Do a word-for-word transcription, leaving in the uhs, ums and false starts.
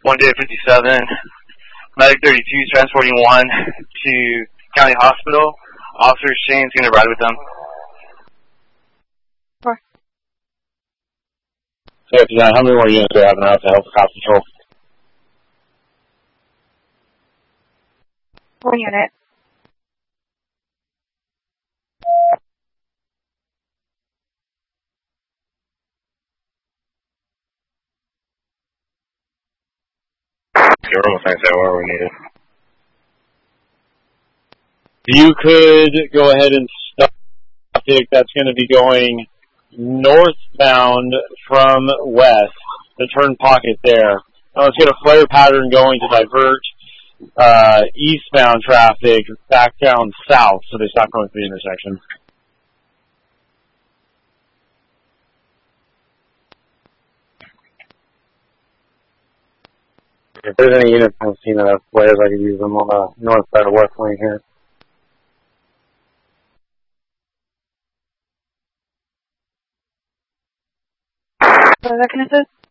one day fifty-seven, Medic thirty-two is transporting one to County Hospital. Officer Shane's going to ride with them. Four. Safety nine, how many more units do we have now to help cop control? One unit. Okay, we're almost nice out where we need it. You could go ahead and stop it. That's going to be going northbound from west, the turn pocket there. Now let's get a flare pattern going to divert uh, eastbound traffic back down south so they stop going through the intersection. If there's any units on the scene that have flares, I could use them on the north side of West Lane here. What was that, can I say?